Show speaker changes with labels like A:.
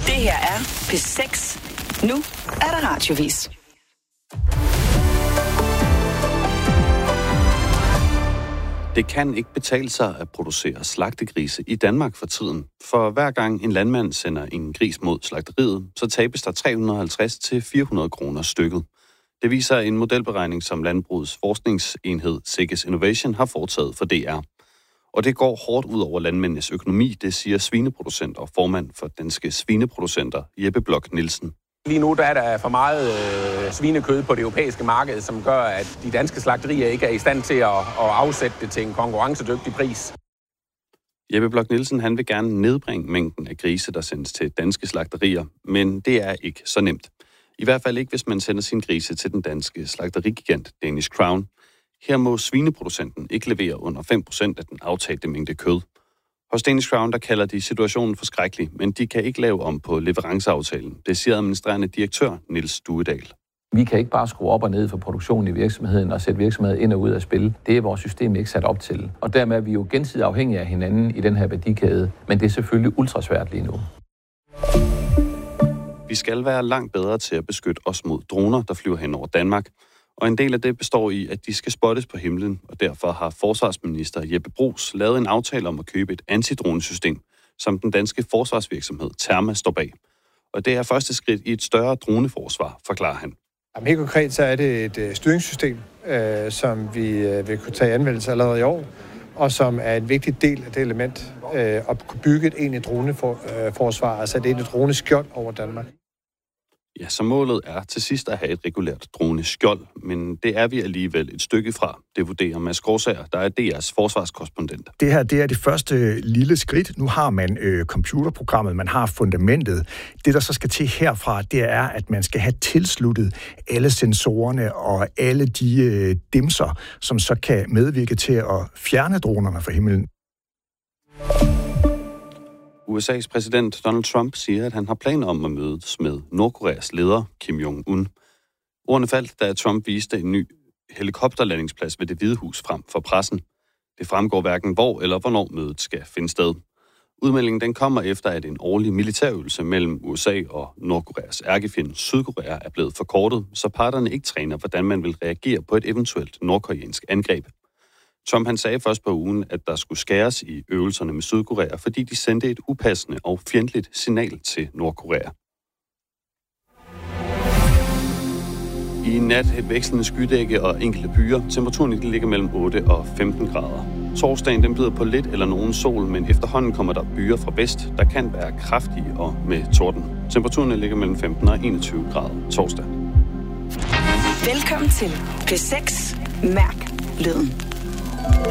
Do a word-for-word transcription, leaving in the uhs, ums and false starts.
A: Det her er P seks. Nu er der radiovis.
B: Det kan ikke betale sig at producere slagtegrise i Danmark for tiden. For hver gang en landmand sender en gris mod slagteriet, så tabes der tre hundrede og halvtreds til fire hundrede kroner stykket. Det viser en modelberegning, som Landbrugets forskningsenhed Sikkes Innovation har foretaget for D R. Og det går hårdt ud over landmændenes økonomi, det siger svineproducent og formand for Danske Svineproducenter, Jeppe Bloch Nielsen.
C: Lige nu der er der for meget øh, svinekød på det europæiske marked, som gør, at de danske slagterier ikke er i stand til at, at afsætte det til en konkurrencedygtig pris.
B: Jeppe Bloch Nielsen han vil gerne nedbringe mængden af grise, der sendes til danske slagterier, men det er ikke så nemt. I hvert fald ikke, hvis man sender sin grise til den danske slagterigigant Danish Crown. Her må svineproducenten ikke levere under fem procent af den aftalte mængde kød. Hos Danish Crown, der kalder de situationen forskrækkelig, men de kan ikke lave om på leveranceaftalen. Det siger administrerende direktør Niels Duedal.
D: Vi kan ikke bare skrue op og ned for produktionen i virksomheden og sætte virksomheden ind og ud af spil. Det er vores system ikke sat op til. Og dermed er vi jo gensidigt afhængige af hinanden i den her værdikæde. Men det er selvfølgelig ultrasvært lige nu.
B: Vi skal være langt bedre til at beskytte os mod droner, der flyver hen over Danmark. Og en del af det består i, at de skal spottes på himlen, og derfor har forsvarsminister Jeppe Bruus lavet en aftale om at købe et antidronesystem, som den danske forsvarsvirksomhed Therma står bag. Og det er første skridt i et større droneforsvar, forklarer han.
E: Jamen, helt konkret så er det et styringssystem, øh, som vi øh, vil kunne tage i anvendelse allerede i år, og som er en vigtig del af det element øh, at kunne bygge et egentligt droneforsvar, øh, altså et egentligt droneskjold over Danmark.
B: Ja, så målet er til sidst at have et regulært droneskjold, men det er vi alligevel et stykke fra. Det vurderer Mads Gårdsager, der er D R's forsvarskorrespondent.
F: Det her det er det første lille skridt. Nu har man øh, computerprogrammet, man har fundamentet. Det, der så skal til herfra, det er, at man skal have tilsluttet alle sensorerne og alle de øh, dimser, som så kan medvirke til at fjerne dronerne fra himlen.
B: U S A's præsident Donald Trump siger, at han har planer om at mødes med Nordkoreas leder Kim Jong-un. Ordene faldt, da Trump viste en ny helikopterlandingsplads ved Det Hvide Hus frem for pressen. Det fremgår hverken hvor eller hvornår mødet skal finde sted. Udmeldingen den kommer efter, at en årlig militærøvelse mellem U S A og Nordkoreas ærkefjende Sydkorea er blevet forkortet, så parterne ikke træner, hvordan man vil reagere på et eventuelt nordkoreansk angreb. Trump han sagde først på ugen, at der skulle skæres i øvelserne med Sydkorea, fordi de sendte et upassende og fjendtligt signal til Nordkorea. I nat et vekslende skydække og enkelte byer. Temperaturen ligger mellem otte og femten grader. Torsdagen den byder på lidt eller nogen sol, men efterhånden kommer der byer fra vest, der kan være kraftige og med torden. Temperaturen ligger mellem femten og enogtyve grader torsdag.
A: Velkommen til P seks. Mærk lyden.